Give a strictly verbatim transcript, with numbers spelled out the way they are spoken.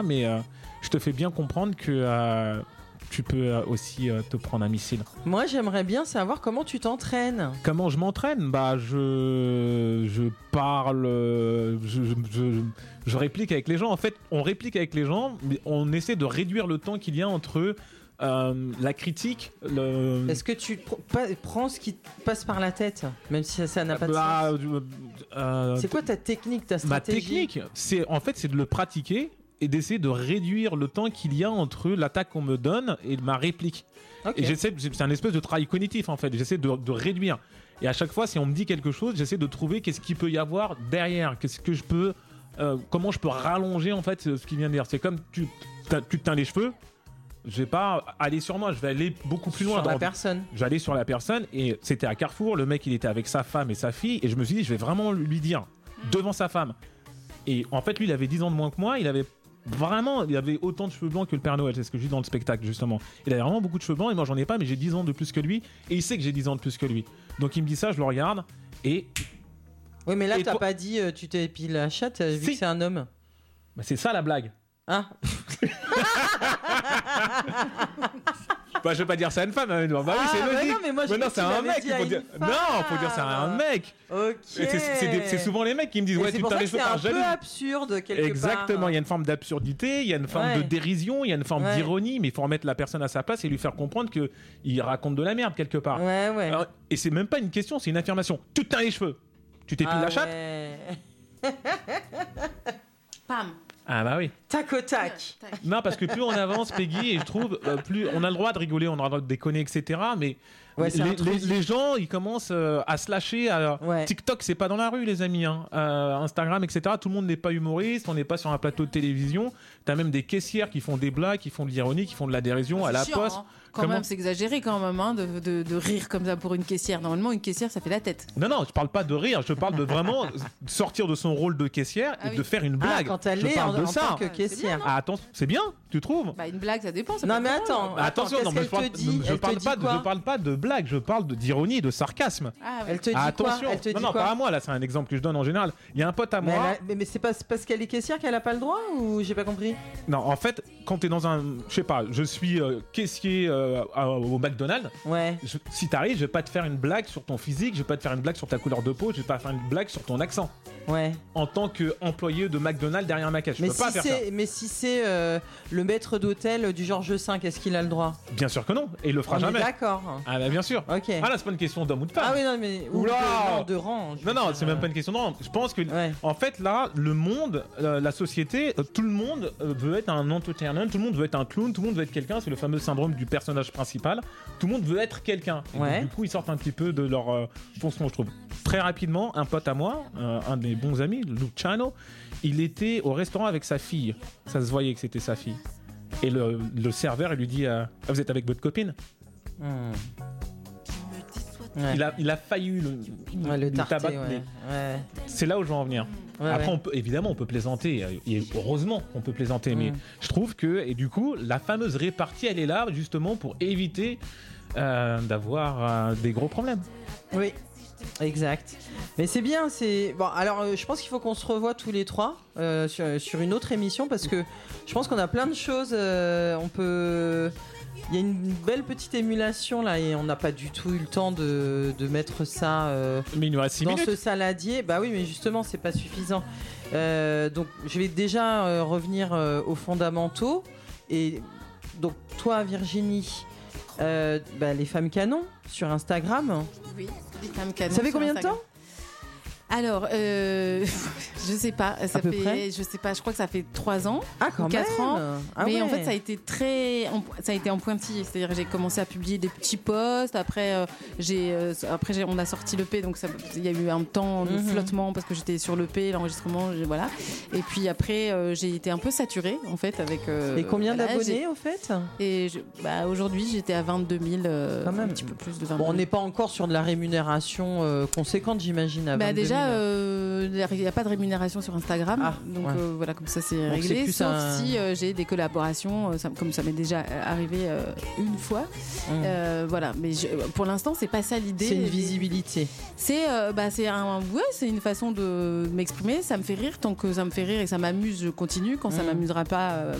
mais euh, je te fais bien comprendre que euh, tu peux euh, aussi euh, te prendre un missile. Moi, j'aimerais bien savoir comment tu t'entraînes. Comment je m'entraîne ? Bah, je, je parle, euh, je, je, je, je réplique avec les gens. En fait, on réplique avec les gens, mais on essaie de réduire le temps qu'il y a entre euh, la critique. Le... Est-ce que tu pr- pas- prends ce qui te passe par la tête, même si ça, ça n'a pas de bah, sens euh, euh, C'est quoi ta technique, ta Ma stratégie ? technique, c'est en fait, c'est de le pratiquer et d'essayer de réduire le temps qu'il y a entre l'attaque qu'on me donne et ma réplique. Okay. Et j'essaie, c'est un espèce de travail cognitif en fait. J'essaie de, de réduire. Et à chaque fois, si on me dit quelque chose, j'essaie de trouver qu'est-ce qu'il peut y avoir derrière, qu'est-ce que je peux, euh, comment je peux rallonger en fait ce qu'il vient de dire. C'est comme tu, tu te teins les cheveux. Je vais pas aller sur moi, je vais aller beaucoup plus loin. Sur dans la personne. Je vais aller sur la personne et c'était à Carrefour. Le mec, il était avec sa femme et sa fille et je me suis dit, je vais vraiment lui dire devant sa femme. Et en fait, lui, il avait dix ans de moins que moi. Il avait vraiment, il avait autant de cheveux blancs que le Père Noël. C'est ce que je dis dans le spectacle, justement. Il avait vraiment beaucoup de cheveux blancs et moi, j'en ai pas, mais j'ai dix ans de plus que lui. Et il sait que j'ai dix ans de plus que lui. Donc, il me dit ça, je le regarde et. Oui, mais là, et t'as toi... pas dit euh, tu t'es épilé la chatte, vu si. que c'est un homme. Bah, c'est ça la blague. Ah. Bah, je vais pas dire c'est une femme. Hein. Bah oui, ah, c'est bah logique. non, mais moi, je mais non, c'est un mec. Il faut dire... Non, faut dire c'est un mec. Ok. C'est, c'est, des, c'est souvent les mecs qui me disent et ouais, c'est tu t'as les cheveux par jaloux. C'est un jaloux. peu absurde quelque Exactement. part. Il y a une forme d'absurdité, il y a une forme ouais. de dérision, il y a une forme ouais. d'ironie, mais il faut remettre la personne à sa place et lui faire comprendre que il raconte de la merde quelque part. Ouais, ouais. Alors, et c'est même pas une question, c'est une affirmation. Tu te teins les cheveux. Tu t'épiles ah la chatte. Ouais. Pam. Ah bah oui. Tac au tac. Non, parce que plus on avance, Peggy, et je trouve, euh, plus on a le droit de rigoler, on a le droit de déconner, et cetera. Mais ouais, les, les, les gens, ils commencent euh, à se lâcher. À... Ouais. TikTok, c'est pas dans la rue, les amis. Hein. Euh, Instagram, et cetera. Tout le monde n'est pas humoriste, on n'est pas sur un plateau de télévision. T'as même des caissières qui font des blagues, qui font de l'ironie, qui font de la dérision c'est à la chiant, poste. Hein. Quand Comment... même, c'est exagéré quand même hein, de, de, de rire comme ça pour une caissière. Normalement, une caissière, ça fait la tête. Non, non, je parle pas de rire, je parle de vraiment sortir de son rôle de caissière ah et oui. de faire une blague. Ah, quand elle je est parle en, de en ça. tant que caissière. Ah, attends, c'est bien, tu trouves? Bah, une blague, ça dépend. Ça non, mais attends, bah, attends, attention, non, mais je parle, dit, je parle pas, de, je parle pas de blague, je parle de, d'ironie, de sarcasme. Ah, ouais. Elle te dit ah, quoi attention, elle te dit non, non, quoi pas à moi, là, c'est un exemple que je donne en général. Il y a un pote à mais moi. a, mais, mais c'est pas parce qu'elle est caissière qu'elle a pas le droit ou j'ai pas compris? Non, en fait, quand t'es dans un, je sais pas, je suis euh, caissier euh, au McDonald's. Ouais. Je, si t'arrives, je vais pas te faire une blague sur ton physique, je vais pas te faire une blague sur ta couleur de peau, je vais pas faire une blague sur ton accent. Ouais. En tant qu'employé de McDonald's derrière ma caisse, je mais peux si pas faire ça. Mais si c'est euh, le maître d'hôtel du Georges cinq, est-ce qu'il a le droit? Bien sûr que non, et il le fera On jamais. est d'accord. Ah bah bien sûr. Ok. Ah là, c'est pas une question d'homme ou de femme. Ah oui, non, mais ou Oula de, non, de rang. Non, non, dire, c'est même euh... pas une question de rang. Je pense que, ouais. en fait, là, le monde, euh, la société, euh, tout le monde euh, veut être un entertainer, tout le monde veut être un clown, tout le monde veut être quelqu'un. C'est le fameux syndrome du personnage principal. Tout le monde veut être quelqu'un. Et Ouais. donc, du coup, ils sortent un petit peu de leur euh, foncement, je trouve. Très rapidement, un pote à moi, euh, un de mes bons amis, Luciano, il était au restaurant avec sa fille. Ça se voyait que c'était sa fille. Et le, le serveur, il lui dit euh, ah, vous êtes avec votre copine? Mmh. Ouais. Il, a, il a failli le, ouais, le, le tarté, tabac. ouais. Ouais. C'est là où je veux en venir. Ouais, Après, ouais. on peut, évidemment, on peut plaisanter. Et heureusement, on peut plaisanter. Mmh. Mais je trouve que, et du coup, la fameuse répartie, elle est là justement pour éviter euh, d'avoir euh, des gros problèmes. Oui. Exact. Mais c'est bien, c'est bon. Alors, euh, je pense qu'il faut qu'on se revoie tous les trois euh, sur, sur une autre émission parce que je pense qu'on a plein de choses. Euh, on peut. Il y a une belle petite émulation là et on n'a pas du tout eu le temps de, de mettre ça euh, mais il nous reste six dans minutes. ce saladier. Bah oui, mais justement, c'est pas suffisant. Euh, donc, je vais déjà euh, revenir euh, aux fondamentaux. Et donc, toi, Virginie, euh, bah, les femmes canons sur Instagram. Oui, les femmes canons. Ça fait combien de temps? Alors, euh, je sais pas, ça à peu fait, près je sais pas, je crois que ça fait trois ans, ah, quand quatre ans. Ah, mais ouais. en fait, ça a été très, ça a été en pointillé. C'est-à-dire, que j'ai commencé à publier des petits posts. Après, euh, j'ai, euh, après, j'ai, on a sorti l'E P, donc ça, il y a eu un temps de mm-hmm. flottement parce que j'étais sur l'E P, l'enregistrement, j'ai, voilà. Et puis après, euh, j'ai été un peu saturée en fait avec. Euh, Et combien voilà, d'abonnés j'ai... au fait? Et je, bah, aujourd'hui, j'étais à vingt-deux mille, euh, quand même. un petit peu plus de vingt mille. Bon, on n'est pas encore sur de la rémunération euh, conséquente, j'imagine. À bah déjà, là, euh, il n'y a pas de rémunération sur Instagram, Ah, donc ouais. euh, voilà, comme ça c'est Donc, c'est réglé. plus Sauf un- si euh, j'ai des collaborations, euh, ça- comme ça m'est déjà arrivé euh, une fois. Mmh. Euh, voilà, mais je- pour l'instant, c'est pas ça l'idée. C'est une visibilité. C'est euh, bah, c'est un, ouais, c'est une façon de m'exprimer. Ça me fait rire, tant que ça me fait rire et ça m'amuse, je continue. Quand ça Mm. m'amusera pas, euh,